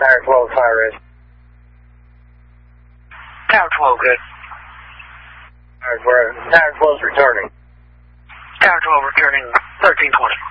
Tower 12, fire risk. Tower 12, good. Alright, Tower 12's returning. Tower 12 returning 1320.